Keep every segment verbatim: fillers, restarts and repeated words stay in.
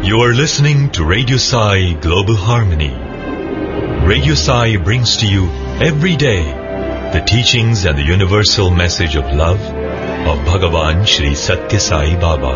You are listening to Radio Sai Global Harmony. Radio Sai brings to you every day the teachings and the universal message of love of Bhagavan Shri Satya Sai Baba.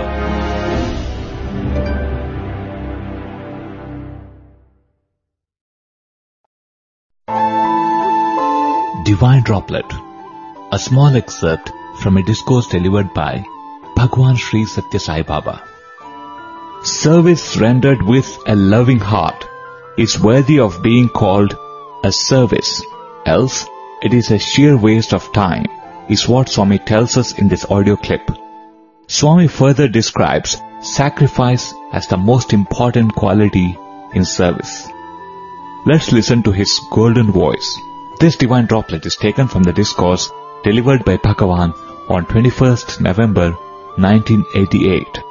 Divine Droplet, a small excerpt from a discourse delivered by Bhagavan Shri Satya Sai Baba. Service rendered with a loving heart is worthy of being called a service, else it is a sheer waste of time, is what Swami tells us in this audio clip. Swami further describes sacrifice as the most important quality in service. Let's listen to his golden voice. This divine droplet is taken from the discourse delivered by Bhagavan on twenty-first November nineteen eighty-eight.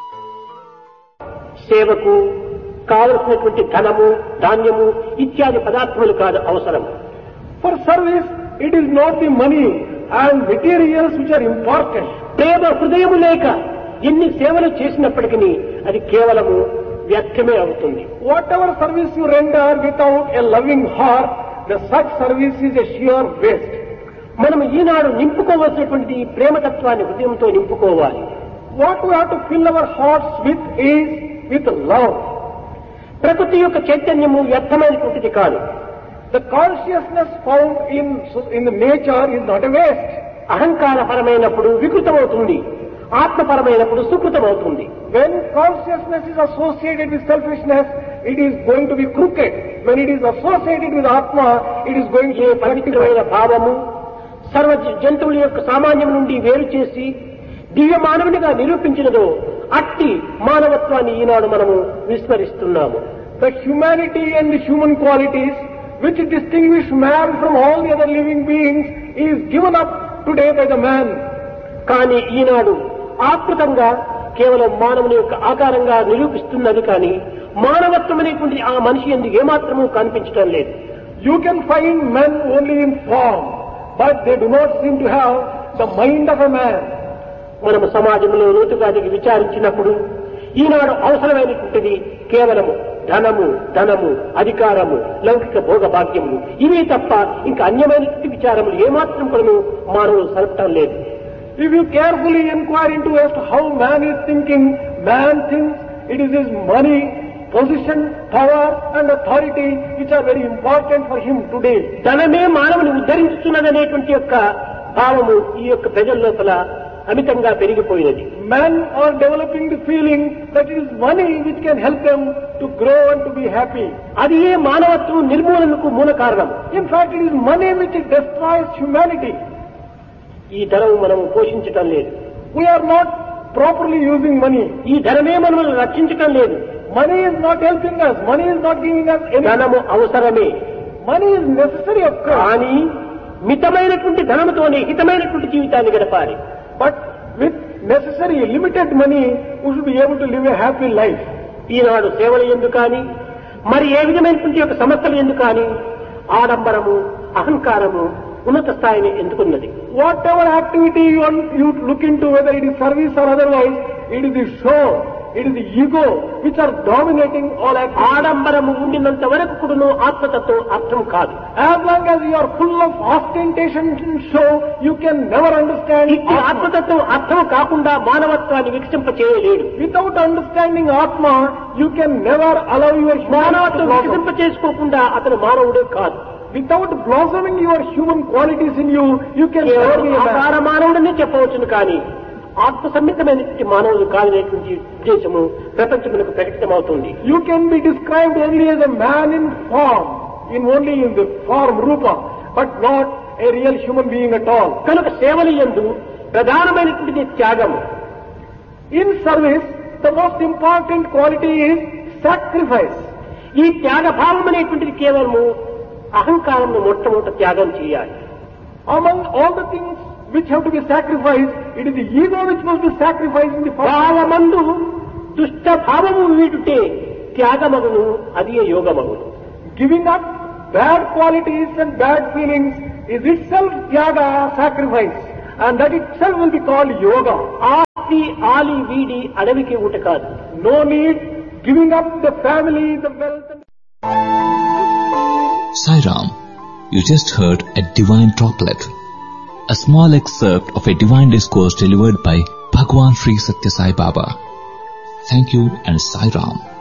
సేవకు కావలసినటువంటి ధనము ధాన్యము ఇత్యాది పదార్థములు కాదు అవసరం. For service, it is not the money and materials which are important. ప్రేమ హృదయము లేక ఎన్ని సేవలు చేసినప్పటికీ అది కేవలము వ్యర్థమే అవుతుంది. Whatever service you render without a loving heart, the such service is a sheer waste. మనం ఈనాడు నింపుకోవలసినటువంటి ప్రేమతత్వాన్ని హృదయంతో నింపుకోవాలి. What we have to fill our hearts with is with love. ప్రకృతి యొక్క చైతన్యము వ్యర్థమైనటువంటిది కాదు. The consciousness found in in the nature is not a waste. అహంకారపరమైనప్పుడు వికృతమవుతుంది, ఆత్మపరమైనప్పుడు సుకృతమవుతుంది. When consciousness is associated with selfishness, it is going to be crooked. When it is associated with Atma, it is going to be పవిత్రమైన భావము సర్వ జంతువుల యొక్క సామాన్యం నుండి వేరు చేసి దివ్య మానవునిగా నిరూపించినదో అట్టి మానవత్వాన్ని ఈనాడు మనము విస్మరిస్తున్నాము. The humanity and the human qualities which distinguish man from all the other living beings is given up today by the man. కానీ ఈనాడు ఆకృతంగా కేవలం మానవుని యొక్క ఆకారంగా నిరూపిస్తున్నది కానీ మానవత్వం అనేటువంటి ఆ మనిషి ఎందుకు ఏమాత్రమూ కనిపించడం లేదు. You can find men only in form, but they do not seem to have the mind of a man. మనము సమాజంలో లోతుగా దిగి విచారించినప్పుడు ఈనాడు అవసరమైనటువంటిది కేవలము ధనము ధనము అధికారము లౌకిక భోగ భాగ్యములు ఇవే తప్ప ఇంకా అన్యమైనటువంటి విచారములు ఏమాత్రం కూడా మానవులు సరపటం లేదు. If you carefully inquire into as to how man is thinking, man thinks it is his money, position, power and authority which are very important for him today. ధనమే మానవుని ఉద్ధరించుతున్నదనేటువంటి యొక్క భావము ఈ యొక్క ప్రజల లోపల అమితంగా పెరిగిపోయినది. Men are developing the feeling that it is money which can help them to grow and to be happy. అది ఏ మానవత్వం నిర్మూలనకు మూల కారణం. In fact, it is money which destroys humanity. ఈ ధనము మనము పోషించటం లేదు. We are not properly using money. ఈ ధనమే మనల్ని రక్షించటం లేదు. Money is not helping us. Money is not giving us any. ధనము అవసరమే. Money is necessary of course. కానీ మితమైనటువంటి ధనముతోనే హితమైనటువంటి జీవితాన్ని గడపాలి. But with necessary limited money, we should be able to live a happy life. ఈనాడు సేవలు ఎందుకు కానీ మరి ఏ విధమైనటువంటి యొక్క సమస్యలు ఎందుకు కానీ ఆడంబరము అహంకారము ఉన్నత స్థాయిని ఎందుకున్నది. Whatever activity you, you look into, whether it is service or otherwise, it is the show, it is the ego which are dominating all activities. ఆడంబరము ఉండినంత వరకు కూడాను ఆత్మతత్వం అర్థం కాదు. As long as you are full of ostentation and show, you can never understand. ఈ ఆత్మతత్వం అర్థం కాకుండా మానవత్వాన్ని వికసింప చేయలేడు. Without understanding Atma, you can never allow your మానవత్వం వికసింప చేసుకోకుండా అతను మానవుడే కాదు. Without blossoming your human qualities in you, you can never be a man. ఆకార మానవుడనే చెప్పవచ్చును కానీ ఆత్మ సంబంధమైనటువంటి మానవుడు కాదనేటువంటి ఉద్దేశము ప్రపంచమునకు ప్రకటితమవుతుంది. You can be described only as a man in form, in only in the form rupa, but not a real human being at all. కనుక సేవల యందు ప్రధానమైనటువంటి త్యాగము. In service, the most important quality is sacrifice. ఈ త్యాగ భావం అనేటువంటిది కేవలము అహంకారంను మొట్టమొదట త్యాగం చేయాలి. Among all the things which have to be sacrificed, it is the ego which must be sacrificed in the first. భావమందు దుష్ట భావము వీడుటే త్యాగమగును, అది యోగమగును. Giving up bad qualities and bad feelings is itself tyaga, sacrifice, and that itself will be called yoga. ఆస్తి ఆలి వీడి అడవికి ఊట కాదు. No need giving up the family, the wealth. And Sai Ram, you just heard a divine droplet, a small excerpt of a divine discourse delivered by Bhagwan Sri Satya Sai Baba. Thank you and Sai Ram.